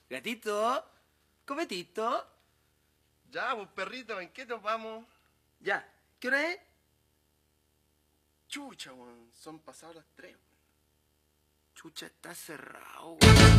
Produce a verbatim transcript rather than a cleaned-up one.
Gatito, cometito. Ya, pues perrito, ¿en qué nos vamos? Ya, ¿qué hora es? Chucha, weón, son pasadas las tres. Chucha, está cerrado.